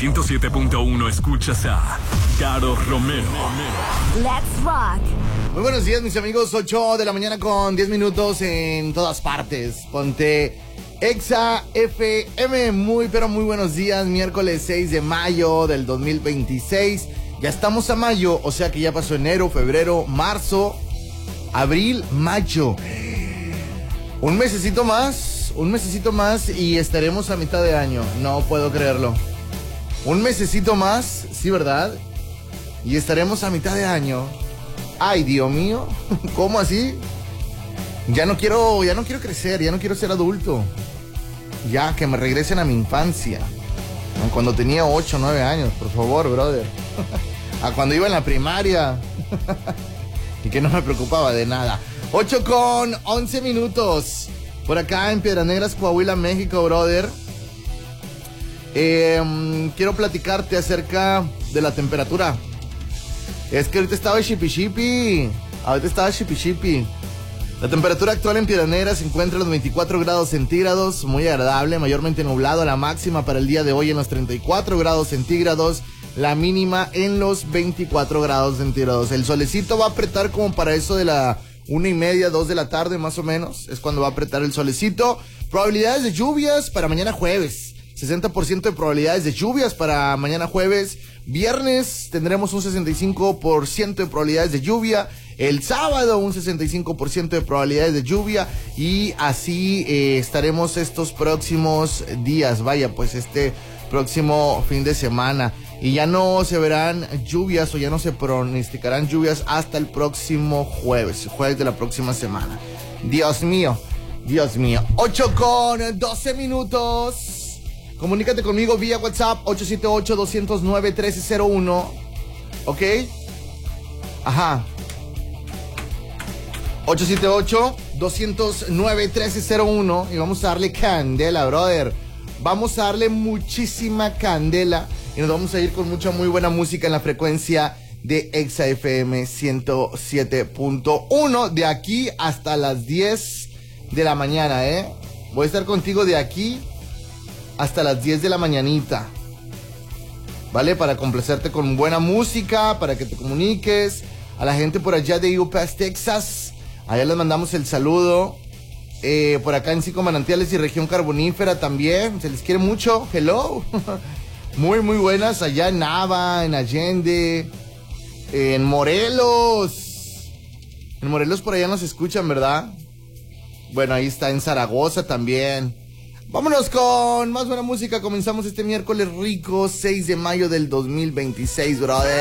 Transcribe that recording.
107.1 escuchas a Caro Romero. Let's rock. Muy buenos días, mis amigos. 8 de la mañana con 10 minutos en todas partes. Ponte Exa FM. Muy, pero muy buenos días. Miércoles 6 de mayo del 2026. Ya estamos a mayo, o sea que ya pasó enero, febrero, marzo, abril, mayo. Un mesecito más y estaremos a mitad de año. No puedo creerlo. Un mesecito más, sí, ¿verdad? Y estaremos a mitad de año. Ay, Dios mío, ¿cómo así? Ya no quiero crecer, ya no quiero ser adulto. Ya, que me regresen a mi infancia. Cuando tenía 8 o 9 años, por favor, brother. A cuando iba en la primaria. Y que no me preocupaba de nada. 8 con 11 minutos. Por acá en Piedras Negras, Coahuila, México, brother. Quiero platicarte acerca de la temperatura. Es que ahorita estaba shipi. La temperatura actual en Piedras Negras se encuentra en los 24 grados centígrados, muy agradable, mayormente nublado. La máxima para el día de hoy en los 34 grados centígrados, la mínima en los 24 grados centígrados. El solecito va a apretar como para eso de la 1:30, 2 de la tarde más o menos, es cuando va a apretar el solecito. Probabilidades de lluvias para mañana jueves, 60% de probabilidades de lluvias para mañana jueves. Viernes tendremos un 65% de probabilidades de lluvia. El sábado un 65% de probabilidades de lluvia. Y así estaremos estos próximos días. Vaya, pues este próximo fin de semana. Y ya no se verán lluvias o ya no se pronosticarán lluvias hasta el próximo jueves de la próxima semana. Dios mío. 8 con 12 minutos. Comunícate conmigo vía WhatsApp 878-209-1301. ¿Ok? Ajá. 878-209-1301. Y vamos a darle candela, brother. Vamos a darle muchísima candela. Y nos vamos a ir con mucha muy buena música en la frecuencia de Exa FM 107.1. De aquí hasta las 10 de la mañana, Voy a estar contigo de aquí hasta las 10 de la mañanita, ¿vale? Para complacerte con buena música, para que te comuniques. A la gente por allá de UPass, Texas, allá les mandamos el saludo. Por acá en Cinco Manantiales y región carbonífera también, se les quiere mucho. Hello. Muy, muy buenas allá en Nava, en Allende, en Morelos. En Morelos por allá nos escuchan, ¿verdad? Bueno, ahí está en Zaragoza también. Vámonos con más buena música. Comenzamos este miércoles rico, 6 de mayo del 2026, brother.